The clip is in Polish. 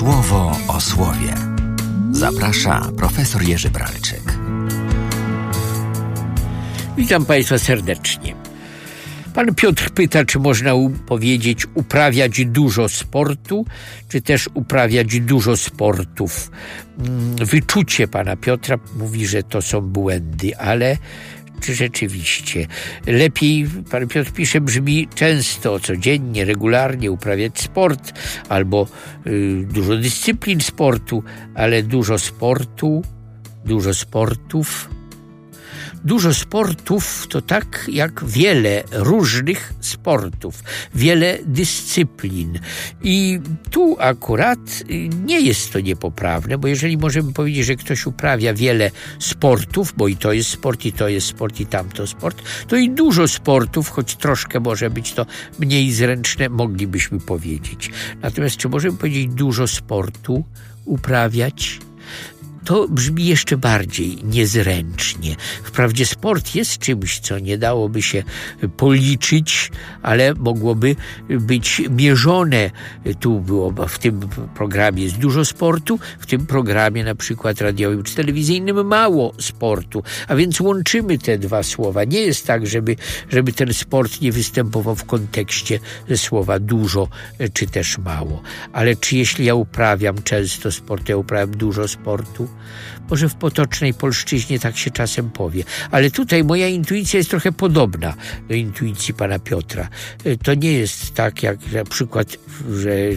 Słowo o słowie. Zaprasza profesor Jerzy Bralczyk. Witam Państwa serdecznie. Pan Piotr pyta, czy można powiedzieć uprawiać dużo sportu, czy też uprawiać dużo sportów. Wyczucie pana Piotra mówi, że to są błędy, ale czy rzeczywiście lepiej, pan Piotr pisze, brzmi często, codziennie, regularnie uprawiać sport albo dużo dyscyplin sportu, ale dużo sportów to tak jak wiele różnych sportów, wiele dyscyplin. I tu akurat nie jest to niepoprawne, bo jeżeli możemy powiedzieć, że ktoś uprawia wiele sportów, bo i to jest sport, i to jest sport, i tamto sport, to i dużo sportów, choć troszkę może być to mniej zręczne, moglibyśmy powiedzieć. Natomiast czy możemy powiedzieć dużo sportu uprawiać? To brzmi jeszcze bardziej niezręcznie. Wprawdzie sport jest czymś, co nie dałoby się policzyć, ale mogłoby być mierzone. Tu było, w tym programie jest dużo sportu, w tym programie na przykład radiowym czy telewizyjnym mało sportu. A więc łączymy te dwa słowa. Nie jest tak, żeby ten sport nie występował w kontekście słowa dużo czy też mało. Ale czy jeśli ja uprawiam często sport, ja uprawiam dużo sportu? Może w potocznej polszczyźnie tak się czasem powie. Ale tutaj moja intuicja jest trochę podobna do intuicji pana Piotra. To nie jest tak jak na przykład, że